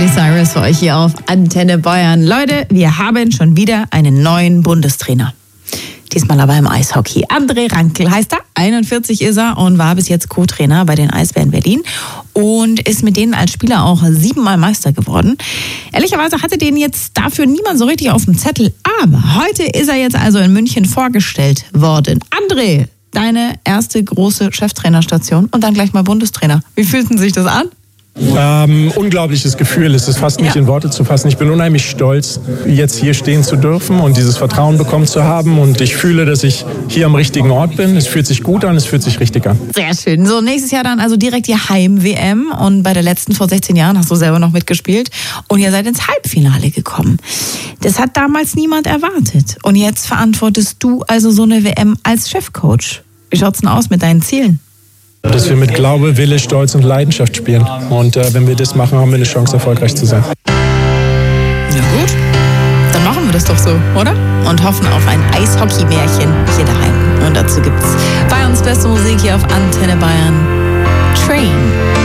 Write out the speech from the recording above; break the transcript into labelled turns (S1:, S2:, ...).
S1: Miley Cyrus für euch hier auf Antenne Bayern. Leute, wir haben schon wieder einen neuen Bundestrainer. Diesmal aber im Eishockey. André Rankel heißt er, 41 ist er und war bis jetzt Co-Trainer bei den Eisbären Berlin und ist mit denen als Spieler auch 7-mal Meister geworden. Ehrlicherweise hatte den jetzt dafür niemand so richtig auf dem Zettel, aber heute ist er jetzt also in München vorgestellt worden. André, deine erste große Cheftrainerstation und dann gleich mal Bundestrainer. Wie fühlt denn sich das an?
S2: Unglaubliches Gefühl, es ist fast nicht in Worte zu fassen. Ich bin unheimlich stolz, jetzt hier stehen zu dürfen und dieses Vertrauen bekommen zu haben. Und ich fühle, dass ich hier am richtigen Ort bin. Es fühlt sich gut an, es fühlt sich richtig an.
S1: Sehr schön. So, nächstes Jahr dann also direkt die Heim-WM. Und bei der letzten vor 16 Jahren hast du selber noch mitgespielt. Und ihr seid ins Halbfinale gekommen. Das hat damals niemand erwartet. Und jetzt verantwortest du also so eine WM als Chefcoach. Wie schaut's denn aus mit deinen Zielen?
S2: Dass wir mit Glaube, Wille, Stolz und Leidenschaft spielen. Und wenn wir das machen, haben wir eine Chance, erfolgreich zu sein.
S1: Ja gut, dann machen wir das doch so, oder? Und hoffen auf ein Eishockey-Märchen hier daheim. Und dazu gibt's Bayerns beste Musik hier auf Antenne Bayern. Train.